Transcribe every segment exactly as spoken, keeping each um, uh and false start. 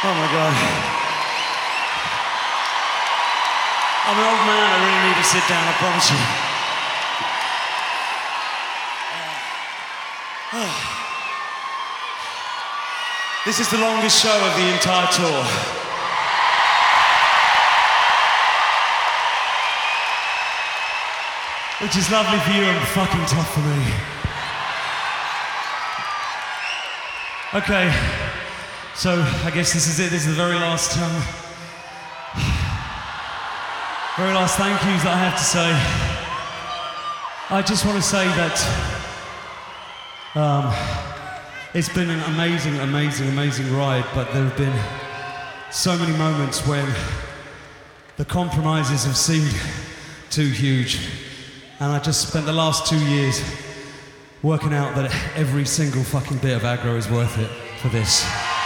Oh my God. I'm an old man, I really need to sit down, I promise you. This is the longest show of the entire tour. Which is lovely for you and fucking tough for me. Okay, so I guess this is it. This is the very last, um, very last thank yous that I have to say. I just want to say that um, it's been an amazing, amazing, amazing ride, but there have been so many moments when the compromises have seemed too huge. And I just spent the last two years working out that every single fucking bit of aggro is worth it for this.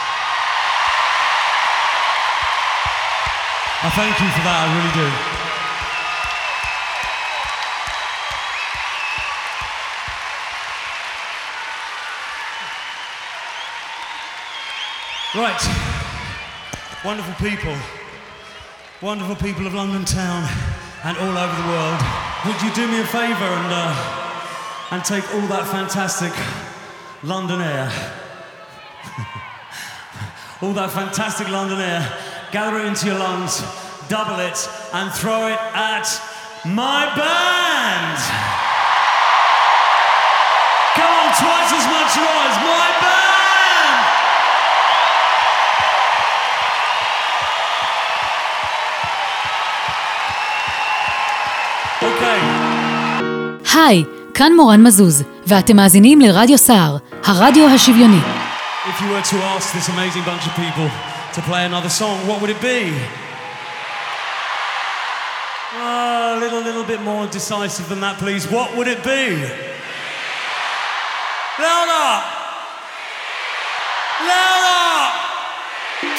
I thank you for that, I really do. Right, wonderful people, wonderful people of London town and all over the world. Would you do me a favour and uh, and take all that fantastic London air, all that fantastic London air, gather it into your lungs, double it, and throw it at my band! Come on, twice as much noise, my band! Okay. היי, כאן מורן מזוז, ואתם מאזינים לרדיו סער, הרדיו השוויוני. If you were to ask this amazing bunch of people to play another song, what would it be? Uh, a little, little bit more decisive than that, please. What would it be? Louder! Louder!